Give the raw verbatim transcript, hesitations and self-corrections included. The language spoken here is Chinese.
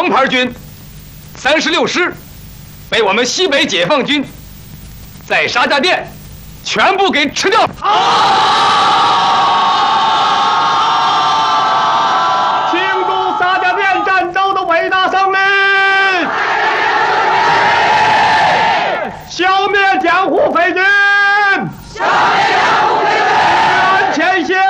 王牌军三十六师被我们西北解放军在沙家店全部给吃掉。 庆祝沙家店战斗的伟大胜利！消灭江湖匪军！